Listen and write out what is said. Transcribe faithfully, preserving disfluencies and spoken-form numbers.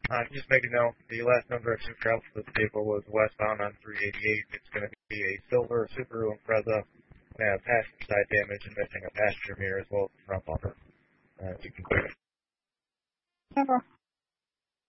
Uh, just make a note, the last known direction of travel for this vehicle was westbound on three eighty-eight. It's going to be a silver Subaru Impreza, and has passenger side damage and missing a passenger mirror as well as the front bumper.